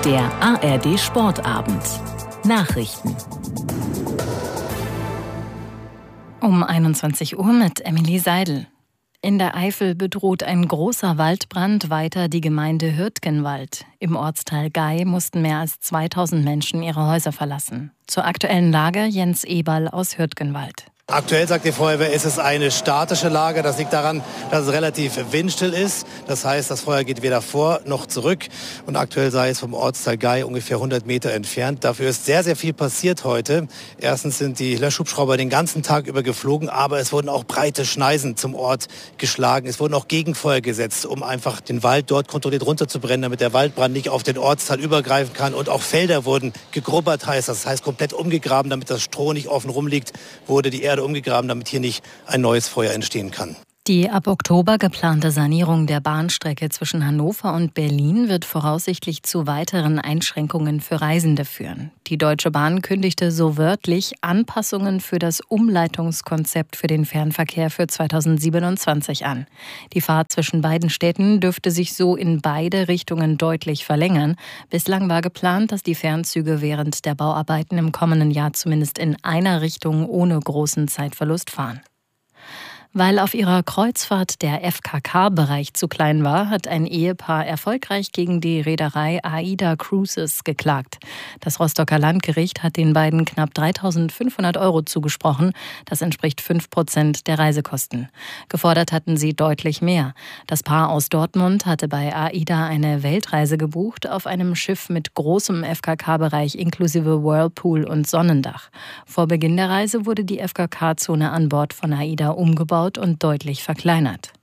Der ARD Sportabend. Nachrichten. Um 21 Uhr mit Emily Seidel. In der Eifel bedroht ein großer Waldbrand weiter die Gemeinde Hürtgenwald. Im Ortsteil Gay mussten mehr als 2000 Menschen ihre Häuser verlassen. Zur aktuellen Lage Jens Eberl aus Hürtgenwald. Aktuell sagt die Feuerwehr, ist es eine statische Lage. Das liegt daran, dass es relativ windstill ist. Das heißt, das Feuer geht weder vor noch zurück. Und aktuell sei es vom Ortsteil Gay ungefähr 100 Meter entfernt. Dafür ist sehr, sehr viel passiert heute. Erstens sind die Löschhubschrauber den ganzen Tag über geflogen, aber es wurden auch breite Schneisen zum Ort geschlagen. Es wurden auch Gegenfeuer gesetzt, um einfach den Wald dort kontrolliert runterzubrennen, damit der Waldbrand nicht auf den Ortsteil übergreifen kann. Und auch Felder wurden gegrubbert, das heißt komplett umgegraben, damit das Stroh nicht offen rumliegt, wurde die Erde umgegraben, damit hier nicht ein neues Feuer entstehen kann. Die ab Oktober geplante Sanierung der Bahnstrecke zwischen Hannover und Berlin wird voraussichtlich zu weiteren Einschränkungen für Reisende führen. Die Deutsche Bahn kündigte so wörtlich Anpassungen für das Umleitungskonzept für den Fernverkehr für 2027 an. Die Fahrt zwischen beiden Städten dürfte sich so in beide Richtungen deutlich verlängern. Bislang war geplant, dass die Fernzüge während der Bauarbeiten im kommenden Jahr zumindest in einer Richtung ohne großen Zeitverlust fahren. Weil auf ihrer Kreuzfahrt der FKK-Bereich zu klein war, hat ein Ehepaar erfolgreich gegen die Reederei AIDA Cruises geklagt. Das Rostocker Landgericht hat den beiden knapp 3.500 € zugesprochen. Das entspricht 5% der Reisekosten. Gefordert hatten sie deutlich mehr. Das Paar aus Dortmund hatte bei AIDA eine Weltreise gebucht auf einem Schiff mit großem FKK-Bereich inklusive Whirlpool und Sonnendach. Vor Beginn der Reise wurde die FKK-Zone an Bord von AIDA umgebaut und deutlich verkleinert.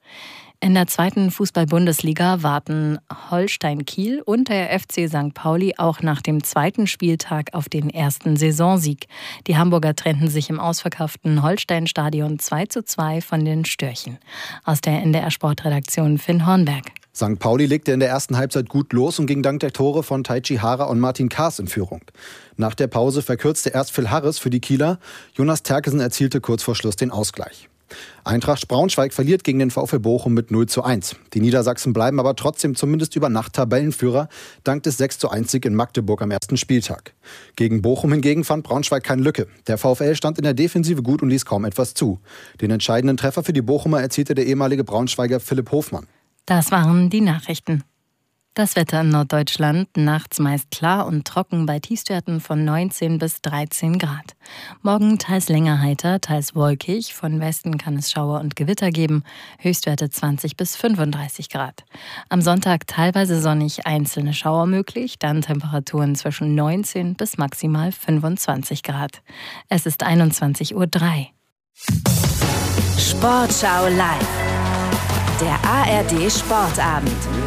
In der zweiten Fußball-Bundesliga warten Holstein Kiel und der FC St. Pauli auch nach dem zweiten Spieltag auf den ersten Saisonsieg. Die Hamburger trennten sich im ausverkauften Holstein-Stadion 2:2 von den Störchen. Aus der NDR-Sportredaktion Finn Hornberg. St. Pauli legte in der ersten Halbzeit gut los und ging dank der Tore von Taichi Hara und Martin Kaas in Führung. Nach der Pause verkürzte erst Phil Harris für die Kieler. Jonas Terkesen erzielte kurz vor Schluss den Ausgleich. Eintracht Braunschweig verliert gegen den VfL Bochum mit 0:1. Die Niedersachsen bleiben aber trotzdem zumindest über Nacht Tabellenführer, dank des 6:1-Sieg in Magdeburg am ersten Spieltag. Gegen Bochum hingegen fand Braunschweig keine Lücke. Der VfL stand in der Defensive gut und ließ kaum etwas zu. Den entscheidenden Treffer für die Bochumer erzielte der ehemalige Braunschweiger Philipp Hofmann. Das waren die Nachrichten. Das Wetter in Norddeutschland, nachts meist klar und trocken bei Tiefstwerten von 19 bis 13 Grad. Morgen teils länger heiter, teils wolkig. Von Westen kann es Schauer und Gewitter geben. Höchstwerte 20 bis 35 Grad. Am Sonntag teilweise sonnig, einzelne Schauer möglich. Dann Temperaturen zwischen 19 bis maximal 25 Grad. Es ist 21:03 Uhr. Sportschau live. Der ARD Sportabend.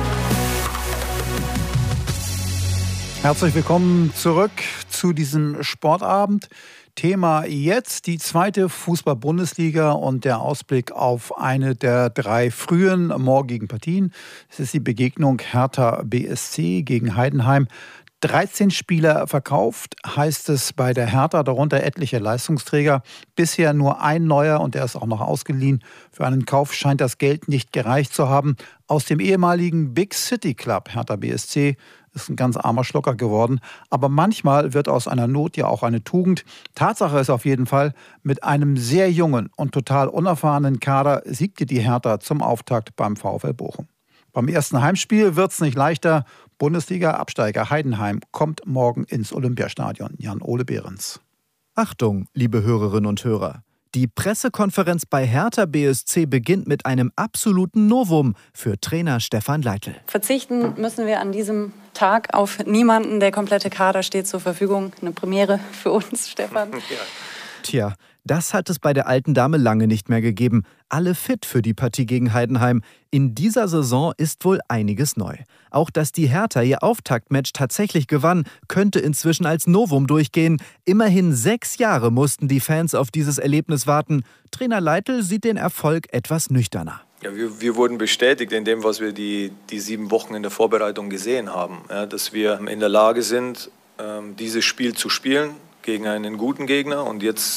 Herzlich willkommen zurück zu diesem Sportabend. Thema jetzt die zweite Fußball-Bundesliga und der Ausblick auf eine der 3 frühen morgigen Partien. Es ist die Begegnung Hertha BSC gegen Heidenheim. 13 Spieler verkauft, heißt es bei der Hertha, darunter etliche Leistungsträger. Bisher nur ein neuer und der ist auch noch ausgeliehen. Für einen Kauf scheint das Geld nicht gereicht zu haben. Aus dem ehemaligen Big City Club Hertha BSC ist ein ganz armer Schlucker geworden. Aber manchmal wird aus einer Not ja auch eine Tugend. Tatsache ist auf jeden Fall, mit einem sehr jungen und total unerfahrenen Kader siegte die Hertha zum Auftakt beim VfL Bochum. Beim ersten Heimspiel wird es nicht leichter. Bundesliga-Absteiger Heidenheim kommt morgen ins Olympiastadion. Jan-Ole Behrens. Achtung, liebe Hörerinnen und Hörer. Die Pressekonferenz bei Hertha BSC beginnt mit einem absoluten Novum für Trainer Stefan Leitl. Verzichten müssen wir an diesem Tag auf niemanden. Der komplette Kader steht zur Verfügung. Eine Premiere für uns, Stefan. Ja. Tja, das hat es bei der alten Dame lange nicht mehr gegeben. Alle fit für die Partie gegen Heidenheim. In dieser Saison ist wohl einiges neu. Auch dass die Hertha ihr Auftaktmatch tatsächlich gewann, könnte inzwischen als Novum durchgehen. Immerhin 6 Jahre mussten die Fans auf dieses Erlebnis warten. Trainer Leitl sieht den Erfolg etwas nüchterner. Ja, wir wurden bestätigt in dem, was wir die 7 Wochen in der Vorbereitung gesehen haben. Ja, dass wir in der Lage sind, dieses Spiel zu spielen gegen einen guten Gegner. Und jetzt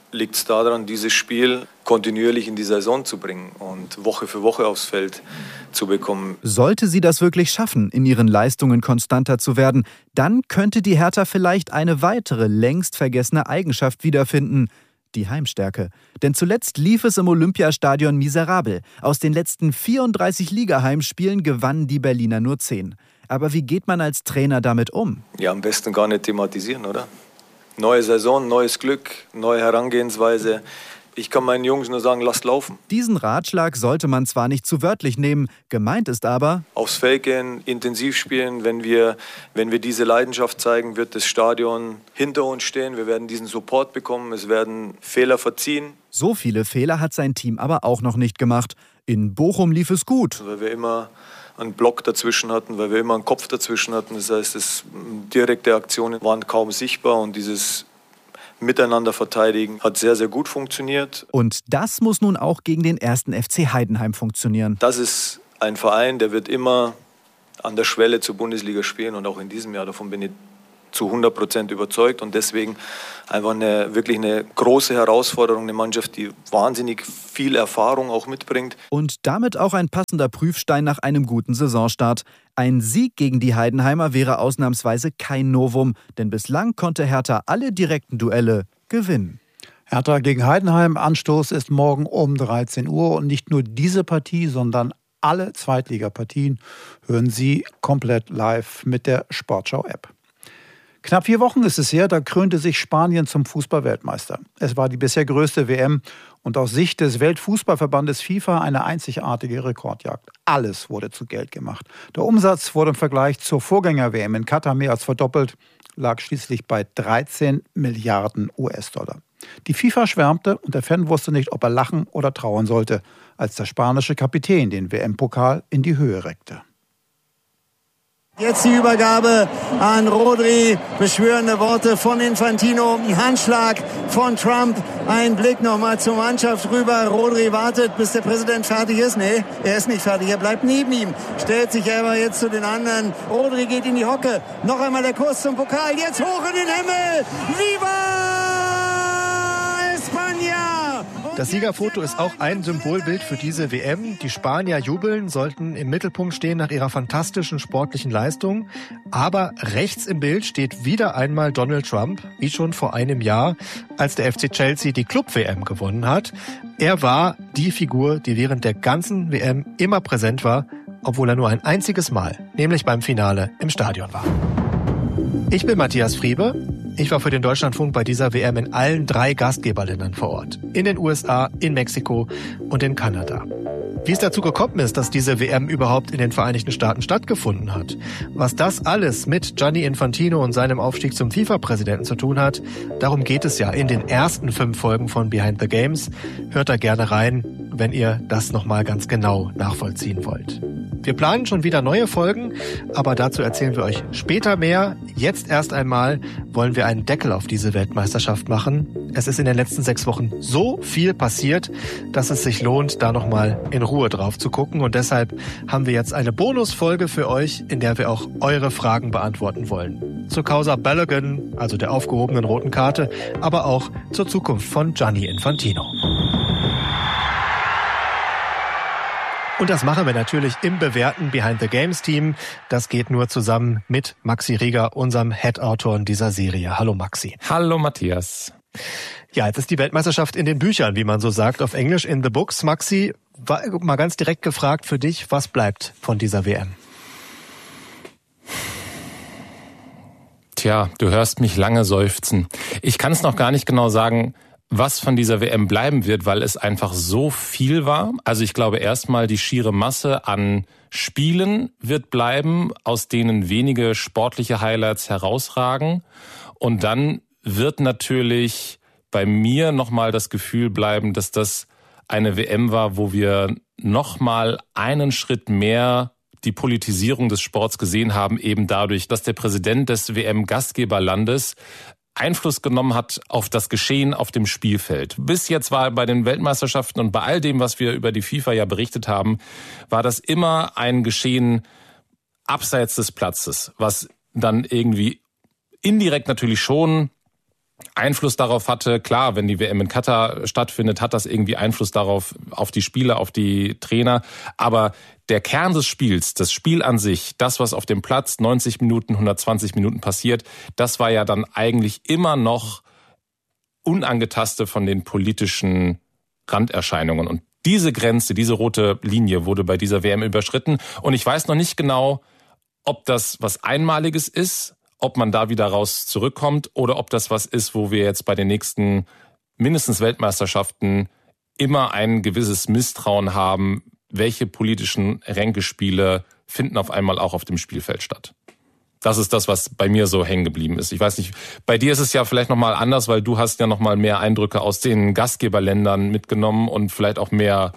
liegt es daran, dieses Spiel kontinuierlich in die Saison zu bringen und Woche für Woche aufs Feld zu bekommen. Sollte sie das wirklich schaffen, in ihren Leistungen konstanter zu werden, dann könnte die Hertha vielleicht eine weitere, längst vergessene Eigenschaft wiederfinden: die Heimstärke. Denn zuletzt lief es im Olympiastadion miserabel. Aus den letzten 34 Liga-Heimspielen gewannen die Berliner nur 10. Aber wie geht man als Trainer damit um? Ja, am besten gar nicht thematisieren, oder? Neue Saison, neues Glück, neue Herangehensweise. Ich kann meinen Jungs nur sagen, lasst laufen. Diesen Ratschlag sollte man zwar nicht zu wörtlich nehmen, gemeint ist aber: aufs Feld gehen, intensiv spielen. Wenn wir diese Leidenschaft zeigen, wird das Stadion hinter uns stehen. Wir werden diesen Support bekommen, es werden Fehler verziehen. So viele Fehler hat sein Team aber auch noch nicht gemacht. In Bochum lief es gut. Weil wir immer einen Block dazwischen hatten, weil wir immer einen Kopf dazwischen hatten. Das heißt, direkte Aktionen waren kaum sichtbar und dieses Miteinander verteidigen hat sehr, sehr gut funktioniert. Und das muss nun auch gegen den 1. FC Heidenheim funktionieren. Das ist ein Verein, der wird immer an der Schwelle zur Bundesliga spielen und auch in diesem Jahr, davon bin ich zu 100% überzeugt und deswegen einfach wirklich eine große Herausforderung, eine Mannschaft, die wahnsinnig viel Erfahrung auch mitbringt. Und damit auch ein passender Prüfstein nach einem guten Saisonstart. Ein Sieg gegen die Heidenheimer wäre ausnahmsweise kein Novum, denn bislang konnte Hertha alle direkten Duelle gewinnen. Hertha gegen Heidenheim, Anstoß ist morgen um 13 Uhr und nicht nur diese Partie, sondern alle Zweitligapartien hören Sie komplett live mit der Sportschau-App. Knapp 4 Wochen ist es her, da krönte sich Spanien zum Fußball-Weltmeister. Es war die bisher größte WM und aus Sicht des Weltfußballverbandes FIFA eine einzigartige Rekordjagd. Alles wurde zu Geld gemacht. Der Umsatz wurde im Vergleich zur Vorgänger-WM in Katar mehr als verdoppelt, lag schließlich bei 13 Milliarden US-Dollar. Die FIFA schwärmte und der Fan wusste nicht, ob er lachen oder trauern sollte, als der spanische Kapitän den WM-Pokal in die Höhe reckte. Jetzt die Übergabe an Rodri, beschwörende Worte von Infantino, ein Handschlag von Trump, ein Blick nochmal zur Mannschaft rüber. Rodri wartet, bis der Präsident fertig ist. Nee, er ist nicht fertig, er bleibt neben ihm, stellt sich aber jetzt zu den anderen. Rodri geht in die Hocke, noch einmal der Kurs zum Pokal, jetzt hoch in den Himmel, Viva España! Das Siegerfoto ist auch ein Symbolbild für diese WM. Die Spanier jubeln, sollten im Mittelpunkt stehen nach ihrer fantastischen sportlichen Leistung. Aber rechts im Bild steht wieder einmal Donald Trump, wie schon vor einem Jahr, als der FC Chelsea die Club-WM gewonnen hat. Er war die Figur, die während der ganzen WM immer präsent war, obwohl er nur ein einziges Mal, nämlich beim Finale, im Stadion war. Ich bin Matthias Friebe. Ich war für den Deutschlandfunk bei dieser WM in allen 3 Gastgeberländern vor Ort. In den USA, in Mexiko und in Kanada. Wie es dazu gekommen ist, dass diese WM überhaupt in den Vereinigten Staaten stattgefunden hat, was das alles mit Gianni Infantino und seinem Aufstieg zum FIFA-Präsidenten zu tun hat, darum geht es ja in den ersten 5 Folgen von Behind the Games. Hört da gerne rein, wenn ihr das nochmal ganz genau nachvollziehen wollt. Wir planen schon wieder neue Folgen, aber dazu erzählen wir euch später mehr. Jetzt erst einmal wollen wir einen Deckel auf diese Weltmeisterschaft machen. Es ist in den letzten 6 Wochen so viel passiert, dass es sich lohnt, da nochmal in Ruhe drauf zu gucken. Und deshalb haben wir jetzt eine Bonusfolge für euch, in der wir auch eure Fragen beantworten wollen. Zur Causa Balogun, also der aufgehobenen roten Karte, aber auch zur Zukunft von Gianni Infantino. Und das machen wir natürlich im bewährten Behind the Games Team. Das geht nur zusammen mit Maxi Rieger, unserem Head-Autor dieser Serie. Hallo Maxi. Hallo Matthias. Ja, jetzt ist die Weltmeisterschaft in den Büchern, wie man so sagt, auf Englisch in the books. Maxi, mal ganz direkt gefragt für dich, was bleibt von dieser WM? Tja, du hörst mich lange seufzen. Ich kann es noch gar nicht genau sagen, was von dieser WM bleiben wird, weil es einfach so viel war. Also ich glaube erstmal, die schiere Masse an Spielen wird bleiben, aus denen wenige sportliche Highlights herausragen. Und dann wird natürlich bei mir nochmal das Gefühl bleiben, dass das eine WM war, wo wir nochmal einen Schritt mehr die Politisierung des Sports gesehen haben, eben dadurch, dass der Präsident des WM-Gastgeberlandes Einfluss genommen hat auf das Geschehen auf dem Spielfeld. Bis jetzt war bei den Weltmeisterschaften und bei all dem, was wir über die FIFA ja berichtet haben, war das immer ein Geschehen abseits des Platzes, was dann irgendwie indirekt natürlich schon Einfluss darauf hatte. Klar, wenn die WM in Katar stattfindet, hat das irgendwie Einfluss darauf, auf die Spieler, auf die Trainer. Aber der Kern des Spiels, das Spiel an sich, das, was auf dem Platz 90 Minuten, 120 Minuten passiert, das war ja dann eigentlich immer noch unangetastet von den politischen Randerscheinungen. Und diese Grenze, diese rote Linie wurde bei dieser WM überschritten. Und ich weiß noch nicht genau, ob das was Einmaliges ist, ob man da wieder raus zurückkommt oder ob das was ist, wo wir jetzt bei den nächsten mindestens Weltmeisterschaften immer ein gewisses Misstrauen haben, welche politischen Ränkespiele finden auf einmal auch auf dem Spielfeld statt. Das ist das, was bei mir so hängen geblieben ist. Ich weiß nicht, bei dir ist es ja vielleicht nochmal anders, weil du hast ja nochmal mehr Eindrücke aus den Gastgeberländern mitgenommen und vielleicht auch mehr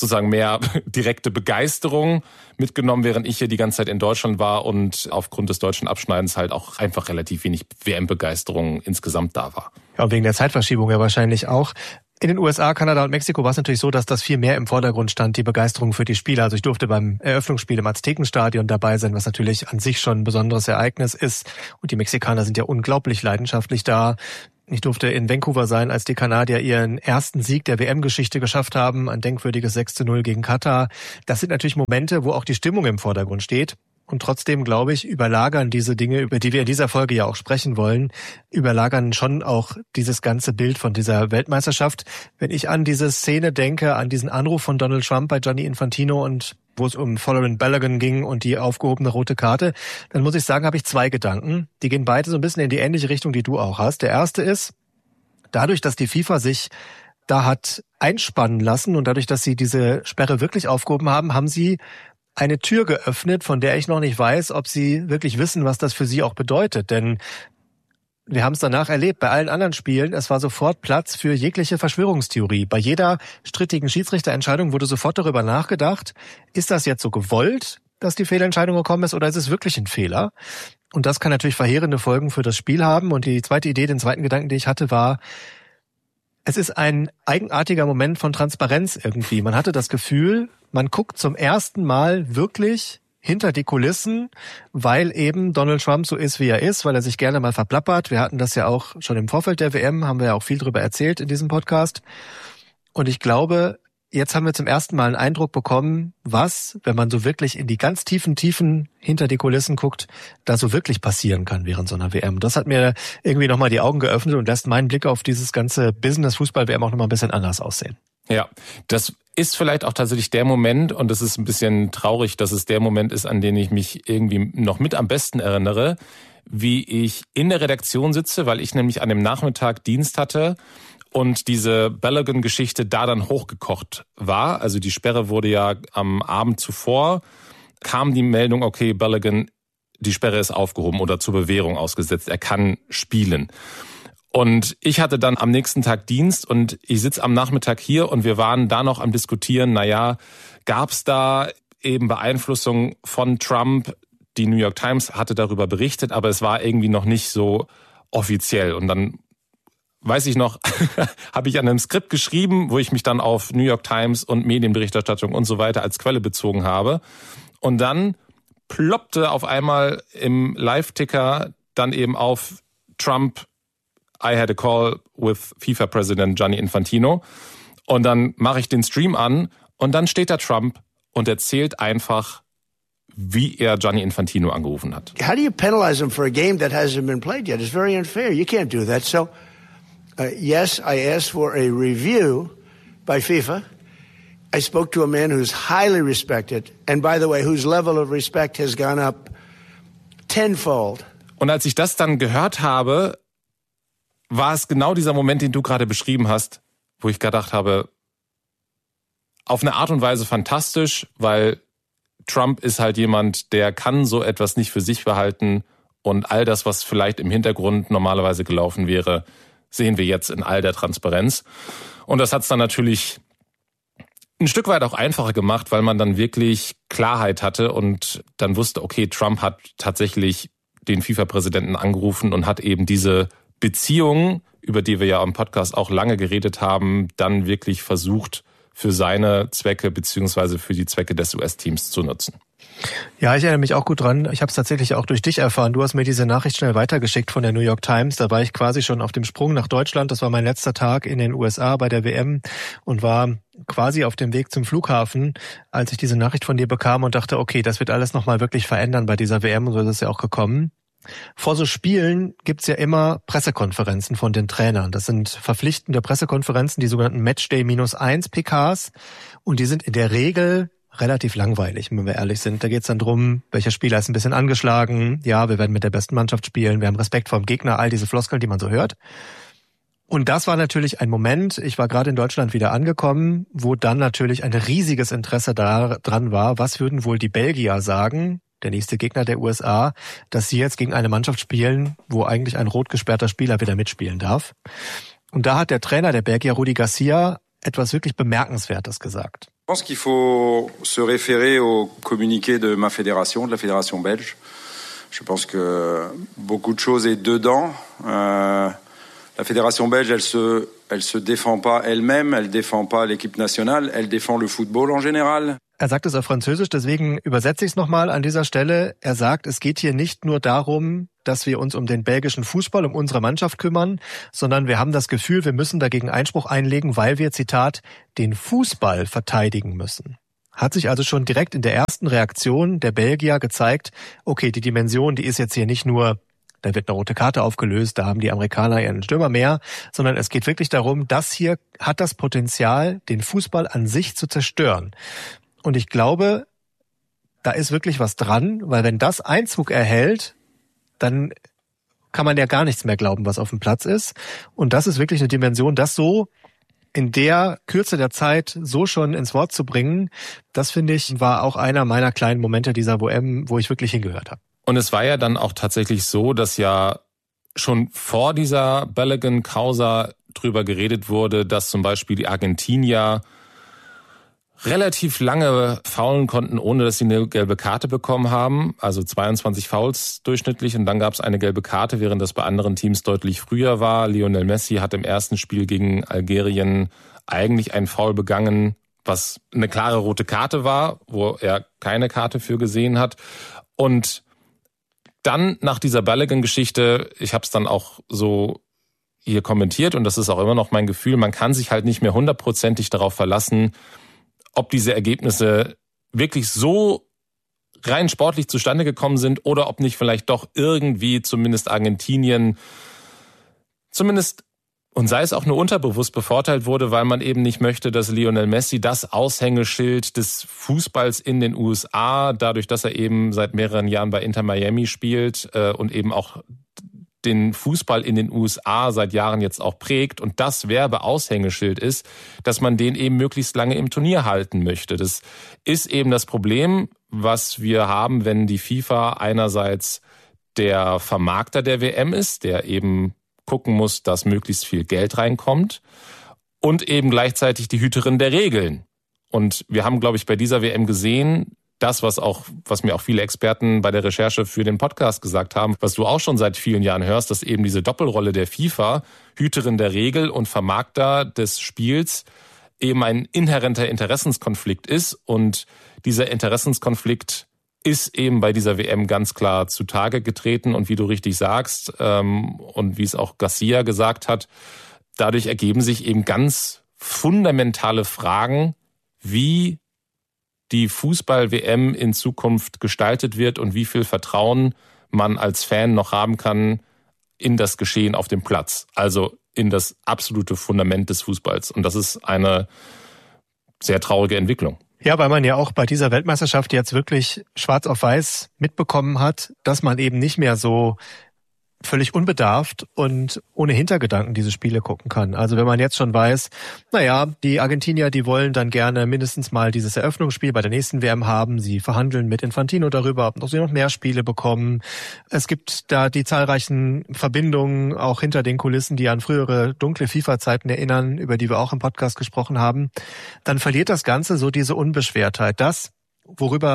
direkte Begeisterung mitgenommen, während ich hier die ganze Zeit in Deutschland war und aufgrund des deutschen Abschneidens halt auch einfach relativ wenig WM-Begeisterung insgesamt da war. Ja, und wegen der Zeitverschiebung ja wahrscheinlich auch. In den USA, Kanada und Mexiko war es natürlich so, dass das viel mehr im Vordergrund stand, die Begeisterung für die Spiele. Also ich durfte beim Eröffnungsspiel im Aztekenstadion dabei sein, was natürlich an sich schon ein besonderes Ereignis ist. Und die Mexikaner sind ja unglaublich leidenschaftlich da. Ich durfte in Vancouver sein, als die Kanadier ihren ersten Sieg der WM-Geschichte geschafft haben, ein denkwürdiges 6:0 gegen Katar. Das sind natürlich Momente, wo auch die Stimmung im Vordergrund steht. Und trotzdem, glaube ich, überlagern diese Dinge, über die wir in dieser Folge ja auch sprechen wollen, überlagern schon auch dieses ganze Bild von dieser Weltmeisterschaft. Wenn ich an diese Szene denke, an diesen Anruf von Donald Trump bei Gianni Infantino und wo es um Folarin Balogun ging und die aufgehobene rote Karte, dann muss ich sagen, habe ich zwei Gedanken. Die gehen beide so ein bisschen in die ähnliche Richtung, die du auch hast. Der erste ist, dadurch, dass die FIFA sich da hat einspannen lassen und dadurch, dass sie diese Sperre wirklich aufgehoben haben, haben sie eine Tür geöffnet, von der ich noch nicht weiß, ob sie wirklich wissen, was das für sie auch bedeutet. Denn wir haben es danach erlebt, bei allen anderen Spielen, es war sofort Platz für jegliche Verschwörungstheorie. Bei jeder strittigen Schiedsrichterentscheidung wurde sofort darüber nachgedacht, ist das jetzt so gewollt, dass die Fehlentscheidung gekommen ist, oder ist es wirklich ein Fehler? Und das kann natürlich verheerende Folgen für das Spiel haben. Und die zweite Idee, den zweiten Gedanken, den ich hatte, war, es ist ein eigenartiger Moment von Transparenz irgendwie. Man hatte das Gefühl, man guckt zum ersten Mal wirklich hinter die Kulissen, weil eben Donald Trump so ist, wie er ist, weil er sich gerne mal verplappert. Wir hatten das ja auch schon im Vorfeld der WM, haben wir ja auch viel drüber erzählt in diesem Podcast. Und ich glaube, jetzt haben wir zum ersten Mal einen Eindruck bekommen, was, wenn man so wirklich in die ganz tiefen hinter die Kulissen guckt, da so wirklich passieren kann während so einer WM. Das hat mir irgendwie nochmal die Augen geöffnet und lässt meinen Blick auf dieses ganze Business-Fußball-WM auch nochmal ein bisschen anders aussehen. Ja, das ist vielleicht auch tatsächlich der Moment, und es ist ein bisschen traurig, dass es der Moment ist, an den ich mich irgendwie noch mit am besten erinnere, wie ich in der Redaktion sitze, weil ich nämlich an dem Nachmittag Dienst hatte und diese Balogun-Geschichte da dann hochgekocht war. Also die Sperre wurde ja am Abend zuvor, kam die Meldung, okay, Balogun, die Sperre ist aufgehoben oder zur Bewährung ausgesetzt, er kann spielen. Und ich hatte dann am nächsten Tag Dienst und ich sitze am Nachmittag hier und wir waren da noch am Diskutieren, gab es da eben Beeinflussung von Trump? Die New York Times hatte darüber berichtet, aber es war irgendwie noch nicht so offiziell. Und dann, weiß ich noch, habe ich an einem Skript geschrieben, wo ich mich dann auf New York Times und Medienberichterstattung und so weiter als Quelle bezogen habe. Und dann ploppte auf einmal im Live-Ticker dann eben auf Trump, I had a call with FIFA-President Gianni Infantino. Und dann mache ich den Stream an und dann steht da Trump und erzählt einfach, wie er Gianni Infantino angerufen hat. How do you penalize him for a game that hasn't been played yet? It's very unfair. You can't do that. So, yes, I asked for a review by FIFA. I spoke to a man who's highly respected and, by the way, whose level of respect has gone up tenfold. Und als ich das dann gehört habe, war es genau dieser Moment, den du gerade beschrieben hast, wo ich gedacht habe, auf eine Art und Weise fantastisch, weil Trump ist halt jemand, der kann so etwas nicht für sich behalten und all das, was vielleicht im Hintergrund normalerweise gelaufen wäre, sehen wir jetzt in all der Transparenz. Und das hat es dann natürlich ein Stück weit auch einfacher gemacht, weil man dann wirklich Klarheit hatte und dann wusste, okay, Trump hat tatsächlich den FIFA-Präsidenten angerufen und hat eben diese Beziehung, über die wir ja im Podcast auch lange geredet haben, dann wirklich versucht für seine Zwecke beziehungsweise für die Zwecke des US-Teams zu nutzen. Ja, ich erinnere mich auch gut dran. Ich habe es tatsächlich auch durch dich erfahren. Du hast mir diese Nachricht schnell weitergeschickt von der New York Times. Da war ich quasi schon auf dem Sprung nach Deutschland. Das war mein letzter Tag in den USA bei der WM und war quasi auf dem Weg zum Flughafen, als ich diese Nachricht von dir bekam und dachte, okay, das wird alles nochmal wirklich verändern bei dieser WM und so ist es ja auch gekommen. Vor so Spielen gibt's ja immer Pressekonferenzen von den Trainern. Das sind verpflichtende Pressekonferenzen, die sogenannten Matchday-1 PKs. Und die sind in der Regel relativ langweilig, wenn wir ehrlich sind. Da geht's dann drum, welcher Spieler ist ein bisschen angeschlagen. Ja, wir werden mit der besten Mannschaft spielen. Wir haben Respekt vor dem Gegner. All diese Floskeln, die man so hört. Und das war natürlich ein Moment, ich war gerade in Deutschland wieder angekommen, wo dann natürlich ein riesiges Interesse daran war, was würden wohl die Belgier sagen, der nächste Gegner der USA, dass sie jetzt gegen eine Mannschaft spielen, wo eigentlich ein rot gesperrter Spieler wieder mitspielen darf. Und da hat der Trainer der Belgier, Rudi Garcia, etwas wirklich Bemerkenswertes gesagt. Je pense qu'il faut se référer au communiqué de ma fédération, de la fédération belge. Je pense que beaucoup de choses est dedans. La fédération belge, elle se défend pas elle-même, elle défend pas l'équipe nationale, elle défend le football en général. Er sagt es auf Französisch, deswegen übersetze ich es nochmal an dieser Stelle. Er sagt, es geht hier nicht nur darum, dass wir uns um den belgischen Fußball, um unsere Mannschaft kümmern, sondern wir haben das Gefühl, wir müssen dagegen Einspruch einlegen, weil wir, Zitat, den Fußball verteidigen müssen. Hat sich also schon direkt in der ersten Reaktion der Belgier gezeigt, okay, die Dimension, die ist jetzt hier nicht nur, da wird eine rote Karte aufgelöst, da haben die Amerikaner ihren Stürmer mehr, sondern es geht wirklich darum, das hier hat das Potenzial, den Fußball an sich zu zerstören. Und ich glaube, da ist wirklich was dran, weil wenn das Einzug erhält, dann kann man ja gar nichts mehr glauben, was auf dem Platz ist. Und das ist wirklich eine Dimension, das so in der Kürze der Zeit so schon ins Wort zu bringen, das finde ich, war auch einer meiner kleinen Momente dieser WM, wo ich wirklich hingehört habe. Und es war ja dann auch tatsächlich so, dass ja schon vor dieser Balogun-Causa drüber geredet wurde, dass zum Beispiel die Argentinier relativ lange faulen konnten, ohne dass sie eine gelbe Karte bekommen haben. Also 22 Fouls durchschnittlich und dann gab es eine gelbe Karte, während das bei anderen Teams deutlich früher war. Lionel Messi hat im ersten Spiel gegen Algerien eigentlich einen Foul begangen, was eine klare rote Karte war, wo er keine Karte für gesehen hat. Und dann nach dieser Balogun-Geschichte, ich habe es dann auch so hier kommentiert und das ist auch immer noch mein Gefühl, man kann sich halt nicht mehr 100%ig darauf verlassen, ob diese Ergebnisse wirklich so rein sportlich zustande gekommen sind oder ob nicht vielleicht doch irgendwie zumindest Argentinien zumindest, und sei es auch nur unterbewusst, bevorteilt wurde, weil man eben nicht möchte, dass Lionel Messi das Aushängeschild des Fußballs in den USA, dadurch, dass er eben seit mehreren Jahren bei Inter Miami spielt und eben auch den Fußball in den USA seit Jahren jetzt auch prägt und das Werbeaushängeschild ist, dass man den eben möglichst lange im Turnier halten möchte. Das ist eben das Problem, was wir haben, wenn die FIFA einerseits der Vermarkter der WM ist, der eben gucken muss, dass möglichst viel Geld reinkommt und eben gleichzeitig die Hüterin der Regeln. Und wir haben, glaube ich, bei dieser WM gesehen, das, was mir auch viele Experten bei der Recherche für den Podcast gesagt haben, was du auch schon seit vielen Jahren hörst, dass eben diese Doppelrolle der FIFA, Hüterin der Regel und Vermarkter des Spiels, eben ein inhärenter Interessenskonflikt ist. Und dieser Interessenskonflikt ist eben bei dieser WM ganz klar zutage getreten. Und wie du richtig sagst, und wie es auch Garcia gesagt hat, dadurch ergeben sich eben ganz fundamentale Fragen, wie die Fußball-WM in Zukunft gestaltet wird und wie viel Vertrauen man als Fan noch haben kann in das Geschehen auf dem Platz. Also in das absolute Fundament des Fußballs. Und das ist eine sehr traurige Entwicklung. Ja, weil man ja auch bei dieser Weltmeisterschaft jetzt wirklich schwarz auf weiß mitbekommen hat, dass man eben nicht mehr so völlig unbedarft und ohne Hintergedanken diese Spiele gucken kann. Also wenn man jetzt schon weiß, die Argentinier, die wollen dann gerne mindestens mal dieses Eröffnungsspiel bei der nächsten WM haben. Sie verhandeln mit Infantino darüber, ob sie noch mehr Spiele bekommen. Es gibt da die zahlreichen Verbindungen auch hinter den Kulissen, die an frühere dunkle FIFA-Zeiten erinnern, über die wir auch im Podcast gesprochen haben. Dann verliert das Ganze so diese Unbeschwertheit. Das, worüber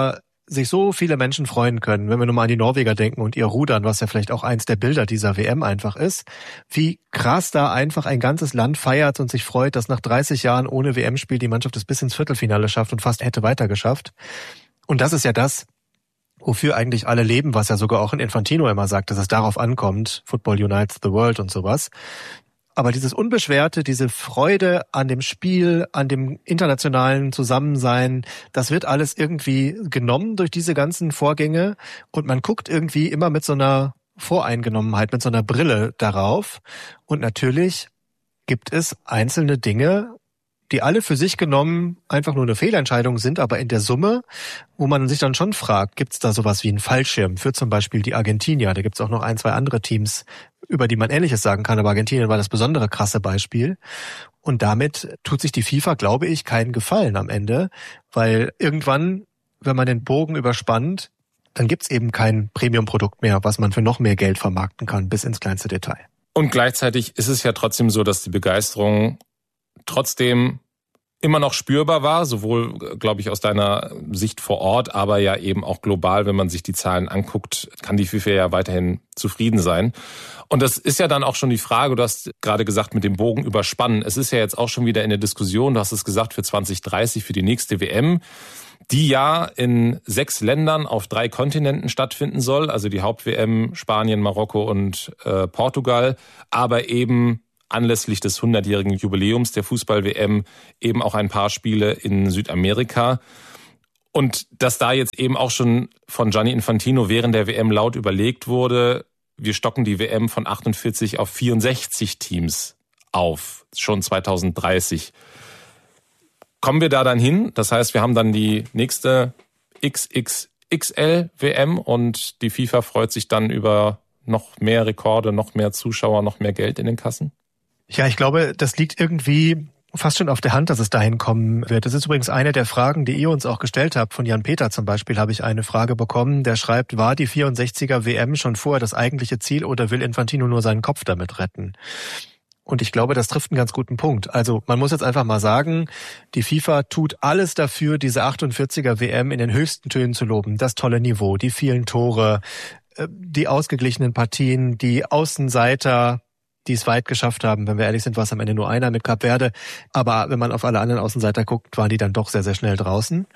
sich so viele Menschen freuen können, wenn wir nur mal an die Norweger denken und ihr Rudern, was ja vielleicht auch eins der Bilder dieser WM einfach ist, wie krass da einfach ein ganzes Land feiert und sich freut, dass nach 30 Jahren ohne WM-Spiel die Mannschaft es bis ins Viertelfinale schafft und fast hätte weitergeschafft. Und das ist ja das, wofür eigentlich alle leben, was ja sogar auch in Infantino immer sagt, dass es darauf ankommt, Football unites the world und sowas. Aber dieses Unbeschwerte, diese Freude an dem Spiel, an dem internationalen Zusammensein, das wird alles irgendwie genommen durch diese ganzen Vorgänge und man guckt irgendwie immer mit so einer Voreingenommenheit, mit so einer Brille darauf. Und natürlich gibt es einzelne Dinge, die alle für sich genommen einfach nur eine Fehlentscheidung sind, aber in der Summe, wo man sich dann schon fragt, gibt es da sowas wie einen Fallschirm für zum Beispiel die Argentinier? Da gibt es auch noch 1, 2 andere Teams, über die man Ähnliches sagen kann, aber Argentinien war das besondere krasse Beispiel. Und damit tut sich die FIFA, glaube ich, keinen Gefallen am Ende, weil irgendwann, wenn man den Bogen überspannt, dann gibt's eben kein Premium-Produkt mehr, was man für noch mehr Geld vermarkten kann, bis ins kleinste Detail. Und gleichzeitig ist es ja trotzdem so, dass die Begeisterung trotzdem immer noch spürbar war, sowohl, glaube ich, aus deiner Sicht vor Ort, aber ja eben auch global, wenn man sich die Zahlen anguckt, kann die FIFA ja weiterhin zufrieden sein. Und das ist ja dann auch schon die Frage, du hast gerade gesagt, mit dem Bogen überspannen. Es ist ja jetzt auch schon wieder in der Diskussion, du hast es gesagt, für 2030, für die nächste WM, die ja in 6 Ländern auf 3 Kontinenten stattfinden soll, also die Haupt-WM Spanien, Marokko und Portugal, aber eben anlässlich des 100-jährigen Jubiläums der Fußball-WM eben auch ein paar Spiele in Südamerika. Und dass da jetzt eben auch schon von Gianni Infantino während der WM laut überlegt wurde, wir stocken die WM von 48 auf 64 Teams auf, schon 2030. Kommen wir da dann hin? Das heißt, wir haben dann die nächste XXXL-WM und die FIFA freut sich dann über noch mehr Rekorde, noch mehr Zuschauer, noch mehr Geld in den Kassen? Ja, ich glaube, das liegt irgendwie fast schon auf der Hand, dass es dahin kommen wird. Das ist übrigens eine der Fragen, die ihr uns auch gestellt habt. Von Jan Peter zum Beispiel habe ich eine Frage bekommen, der schreibt, war die 64er WM schon vorher das eigentliche Ziel oder will Infantino nur seinen Kopf damit retten? Und ich glaube, das trifft einen ganz guten Punkt. Also man muss jetzt einfach mal sagen, die FIFA tut alles dafür, diese 48er WM in den höchsten Tönen zu loben. Das tolle Niveau, die vielen Tore, die ausgeglichenen Partien, die Außenseiter, die es weit geschafft haben. Wenn wir ehrlich sind, war es am Ende nur einer mit Kap Verde. Aber wenn man auf alle anderen Außenseiter guckt, waren die dann doch sehr, sehr schnell draußen.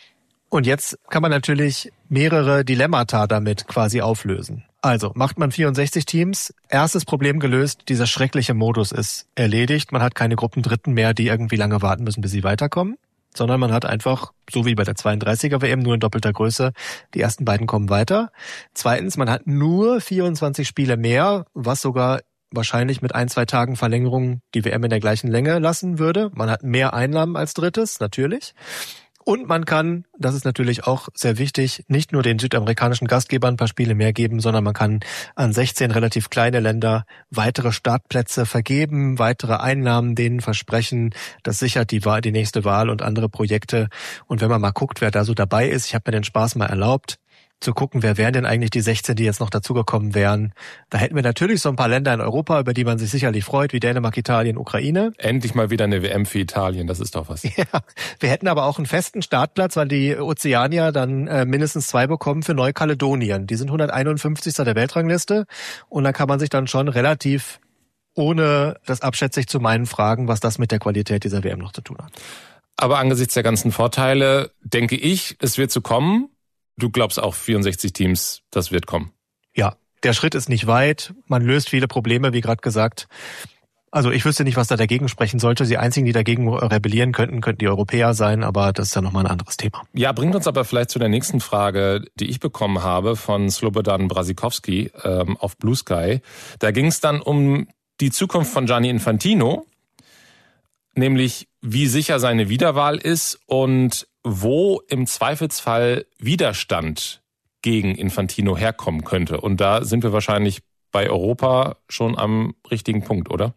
Und jetzt kann man natürlich mehrere Dilemmata damit quasi auflösen. Also macht man 64 Teams, erstes Problem gelöst, dieser schreckliche Modus ist erledigt. Man hat keine Gruppendritten mehr, die irgendwie lange warten müssen, bis sie weiterkommen. Sondern man hat einfach, so wie bei der 32er WM, nur in doppelter Größe, die ersten beiden kommen weiter. Zweitens, man hat nur 24 Spiele mehr, was sogar wahrscheinlich mit 1, 2 Tagen Verlängerung die WM in der gleichen Länge lassen würde. Man hat mehr Einnahmen als drittes, natürlich. Und man kann, das ist natürlich auch sehr wichtig, nicht nur den südamerikanischen Gastgebern ein paar Spiele mehr geben, sondern man kann an 16 relativ kleine Länder weitere Startplätze vergeben, weitere Einnahmen denen versprechen. Das sichert die nächste Wahl und andere Projekte. Und wenn man mal guckt, wer da so dabei ist, ich habe mir den Spaß mal erlaubt, zu gucken, wer wären denn eigentlich die 16, die jetzt noch dazugekommen wären. Da hätten wir natürlich so ein paar Länder in Europa, über die man sich sicherlich freut, wie Dänemark, Italien, Ukraine. Endlich mal wieder eine WM für Italien, das ist doch was. Ja, wir hätten aber auch einen festen Startplatz, weil die Ozeanier dann mindestens 2 bekommen für Neukaledonien. Die sind 151. der Weltrangliste und da kann man sich dann schon relativ, ohne das abschätzig zu meinen, fragen, was das mit der Qualität dieser WM noch zu tun hat. Aber angesichts der ganzen Vorteile denke ich, es wird so kommen. Du glaubst auch 64 Teams, das wird kommen? Ja, der Schritt ist nicht weit. Man löst viele Probleme, wie gerade gesagt. Also ich wüsste nicht, was da dagegen sprechen sollte. Die einzigen, die dagegen rebellieren könnten die Europäer sein, aber das ist ja nochmal ein anderes Thema. Ja, bringt uns aber vielleicht zu der nächsten Frage, die ich bekommen habe von Slobodan Brasikowski auf Blue Sky. Da ging es dann um die Zukunft von Gianni Infantino, nämlich wie sicher seine Wiederwahl ist und wo im Zweifelsfall Widerstand gegen Infantino herkommen könnte. Und da sind wir wahrscheinlich bei Europa schon am richtigen Punkt, oder?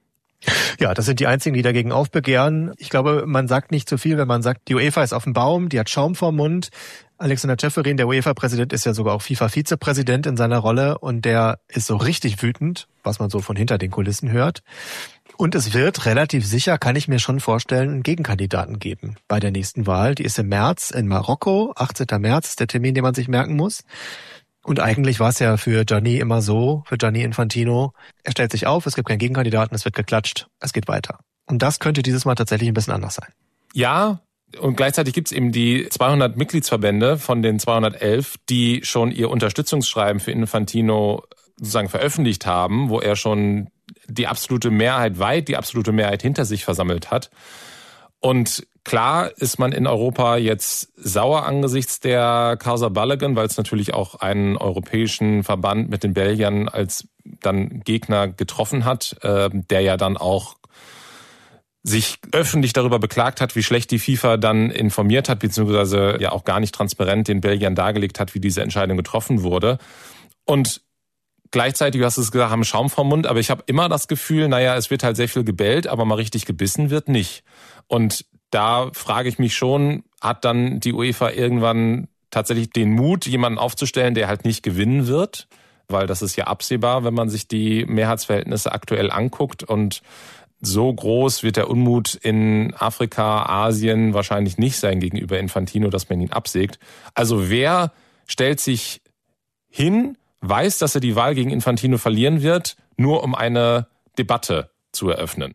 Ja, das sind die einzigen, die dagegen aufbegehren. Ich glaube, man sagt nicht zu viel, wenn man sagt, die UEFA ist auf dem Baum, die hat Schaum vorm Mund. Alexander Ceferin, der UEFA-Präsident, ist ja sogar auch FIFA-Vizepräsident in seiner Rolle und der ist so richtig wütend, was man so von hinter den Kulissen hört. Und es wird relativ sicher, kann ich mir schon vorstellen, einen Gegenkandidaten geben bei der nächsten Wahl. Die ist im März in Marokko. 18. März ist der Termin, den man sich merken muss. Und eigentlich war es ja für Gianni immer so, für Gianni Infantino, er stellt sich auf, es gibt keinen Gegenkandidaten, es wird geklatscht, es geht weiter. Und das könnte dieses Mal tatsächlich ein bisschen anders sein. Ja, und gleichzeitig gibt es eben die 200 Mitgliedsverbände von den 211, die schon ihr Unterstützungsschreiben für Infantino sozusagen veröffentlicht haben, wo er schon die absolute Mehrheit hinter sich versammelt hat. Und klar ist man in Europa jetzt sauer angesichts der Causa Balogun, weil es natürlich auch einen europäischen Verband mit den Belgiern als dann Gegner getroffen hat, der ja dann auch sich öffentlich darüber beklagt hat, wie schlecht die FIFA dann informiert hat, beziehungsweise ja auch gar nicht transparent den Belgiern dargelegt hat, wie diese Entscheidung getroffen wurde. Und gleichzeitig, du hast es gesagt, haben Schaum vom Mund, aber ich habe immer das Gefühl, es wird halt sehr viel gebellt, aber mal richtig gebissen wird nicht. Und da frage ich mich schon, hat dann die UEFA irgendwann tatsächlich den Mut, jemanden aufzustellen, der halt nicht gewinnen wird? Weil das ist ja absehbar, wenn man sich die Mehrheitsverhältnisse aktuell anguckt. Und so groß wird der Unmut in Afrika, Asien wahrscheinlich nicht sein gegenüber Infantino, dass man ihn absägt. Also wer stellt sich hin, weiß, dass er die Wahl gegen Infantino verlieren wird, nur um eine Debatte zu eröffnen?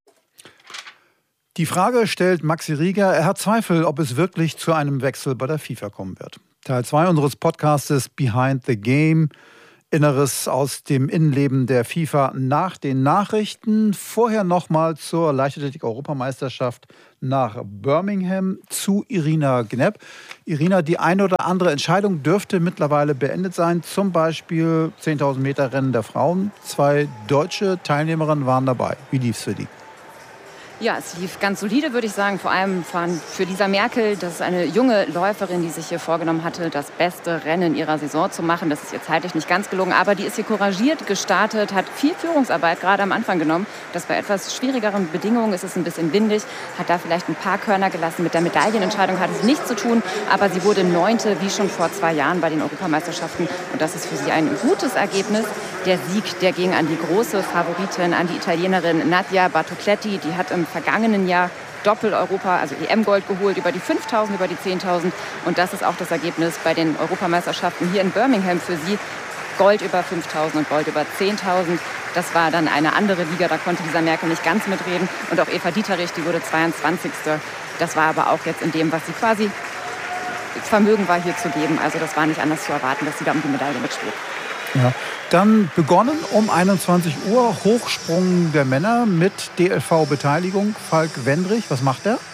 Die Frage stellt Maxi Rieger. Er hat Zweifel, ob es wirklich zu einem Wechsel bei der FIFA kommen wird. Teil 2 unseres Podcastes Behind the Game. Inneres aus dem Innenleben der FIFA nach den Nachrichten. Vorher nochmal zur Leichtathletik-Europameisterschaft nach Birmingham zu Irina Gnep. Irina, die eine oder andere Entscheidung dürfte mittlerweile beendet sein. Zum Beispiel 10.000 Meter Rennen der Frauen. 2 deutsche Teilnehmerinnen waren dabei. Wie lief es für die? Ja, es lief ganz solide, würde ich sagen. Vor allem für Lisa Merkel. Das ist eine junge Läuferin, die sich hier vorgenommen hatte, das beste Rennen ihrer Saison zu machen. Das ist ihr zeitlich nicht ganz gelungen, aber die ist hier couragiert gestartet, hat viel Führungsarbeit gerade am Anfang genommen. Das bei etwas schwierigeren Bedingungen ist es ein bisschen windig, hat da vielleicht ein paar Körner gelassen. Mit der Medaillenentscheidung hat es nichts zu tun, aber sie wurde 9. wie schon vor 2 Jahren bei den Europameisterschaften. Und das ist für sie ein gutes Ergebnis. Der Sieg, der ging an die große Favoritin, an die Italienerin Nadia Battocletti. Die hat im vergangenen Jahr Doppel-Europa, also EM-Gold geholt, über die 5.000, über die 10.000. Und das ist auch das Ergebnis bei den Europameisterschaften hier in Birmingham für sie. Gold über 5.000 und Gold über 10.000. Das war dann eine andere Liga, da konnte Lisa Merkel nicht ganz mitreden. Und auch Eva Dieterich, die wurde 22. Das war aber auch jetzt in dem, was sie quasi Vermögen war, hier zu geben. Also das war nicht anders zu erwarten, dass sie da um die Medaille mitspielt. Ja. Dann begonnen um 21 Uhr Hochsprung der Männer mit DLV-Beteiligung. Falk Wendrich, was macht er?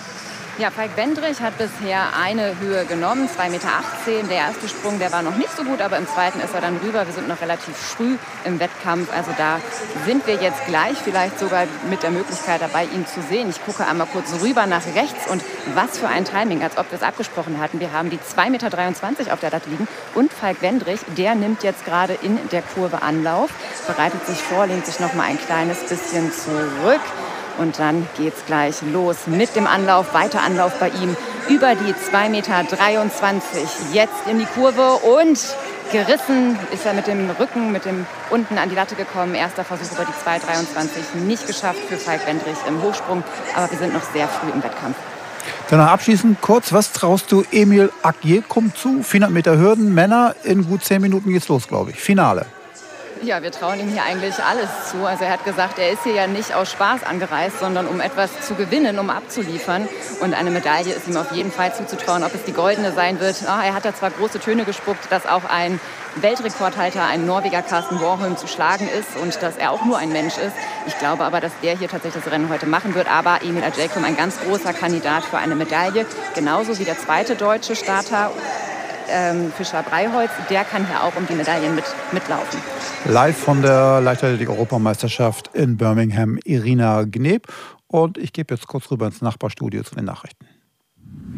Ja, Falk Wendrich hat bisher eine Höhe genommen, 2,18 Meter. Der erste Sprung, der war noch nicht so gut, aber im zweiten ist er dann rüber. Wir sind noch relativ früh im Wettkampf, also da sind wir jetzt gleich vielleicht sogar mit der Möglichkeit dabei, ihn zu sehen. Ich gucke einmal kurz rüber nach rechts und was für ein Timing, als ob wir es abgesprochen hatten. Wir haben die 2,23 Meter auf der Latte liegen und Falk Wendrich, der nimmt jetzt gerade in der Kurve Anlauf, bereitet sich vor, lehnt sich noch mal ein kleines bisschen zurück. Und dann geht's gleich los mit dem Anlauf, weiter Anlauf bei ihm über die 2,23 Meter. Jetzt in die Kurve und gerissen ist er mit dem Rücken, mit dem unten an die Latte gekommen. Erster Versuch über die 2,23 nicht geschafft für Falk Wendrich im Hochsprung. Aber wir sind noch sehr früh im Wettkampf. Danach abschließend kurz, was traust du Emil Agyekum zu? 400 Meter Hürden, Männer, in gut 10 Minuten geht's los, glaube ich. Finale. Ja, wir trauen ihm hier eigentlich alles zu. Also er hat gesagt, er ist hier ja nicht aus Spaß angereist, sondern um etwas zu gewinnen, um abzuliefern. Und eine Medaille ist ihm auf jeden Fall zuzutrauen. Ob es die goldene sein wird, er hat da zwar große Töne gespuckt, dass auch ein Weltrekordhalter, ein Norweger Karsten Warholm, zu schlagen ist und dass er auch nur ein Mensch ist. Ich glaube aber, dass der hier tatsächlich das Rennen heute machen wird. Aber Emil Agyekum, ein ganz großer Kandidat für eine Medaille. Genauso wie der zweite deutsche Starter, Fischer Breiholz, der kann hier auch um die Medaillen mitlaufen. Live von der Leichtathletik-Europameisterschaft in Birmingham, Irina Gnep. Und ich gebe jetzt kurz rüber ins Nachbarstudio zu den Nachrichten.